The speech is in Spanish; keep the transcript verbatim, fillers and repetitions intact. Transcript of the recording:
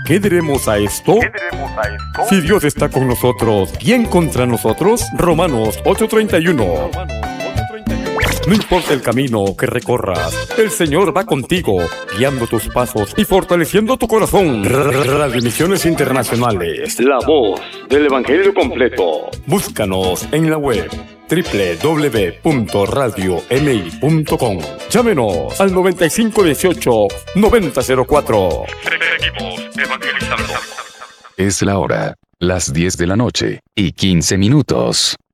¿Qué diremos a esto? ¿Qué diremos a esto? Si Dios está con nosotros, ¿quién contra nosotros? Romanos ocho treinta y uno. No importa el camino que recorras, el Señor va contigo, guiando tus pasos y fortaleciendo tu corazón. Radio Misiones Internacionales, la voz del Evangelio completo. Búscanos en la web doble u doble u doble u punto radio m i punto com. Llámenos al noventa y cinco dieciocho noventa cero cuatro. Seguimos evangelizando. Es la hora, las diez de la noche y quince minutos.